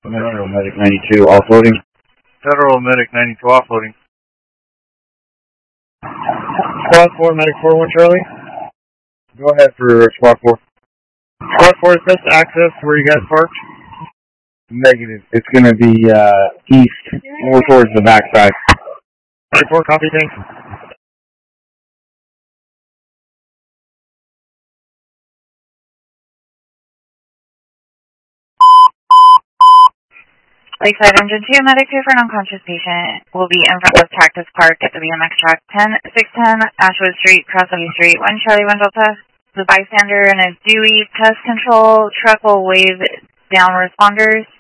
Federal Medic 92 offloading. Federal Medic 92 offloading. Squad 4, Medic 4-1 Charlie. Go ahead for Squad 4. Squad 4 is best access to where you guys parked? Negative. It's going to be east, more towards the backside. 34, copy, thanks. Lakeside Engine 2, Medic 2 for an unconscious patient will be in front of Cactus Park at the BMX track 610 Ashwood Street, Crossview Street, 1 Charlie 1 Delta. The bystander and a Dewey pest control truck will wave down responders.